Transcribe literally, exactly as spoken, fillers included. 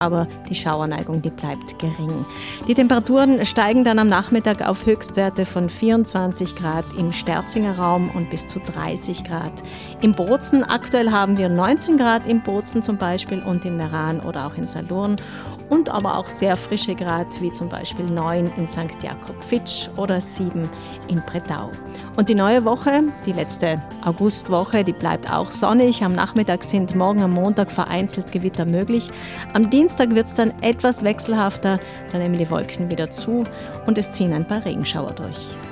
aber die Schauerneigung, die bleibt gering. Die Temperaturen steigen dann am Nachmittag auf Höchstwerte von vierundzwanzig Grad im Sterzinger Raum und bis zu dreißig Grad im Bozen. Aktuell haben wir neunzehn Grad im Bozen zum Beispiel und in Meran oder auch in Salurn und aber auch sehr frische Grad, wie zum Beispiel neun in Sankt Jakob-Fitsch oder sieben in Bretau. Und die neue Woche, die letzte Augustwoche, die bleibt auch sonnig. Am Nachmittag sind morgen am Montag vereinzelt Gewitter möglich. Am Dienstag wird es dann etwas wechselhafter, dann nehmen die Wolken wieder zu und es ziehen ein paar Regenschauer durch.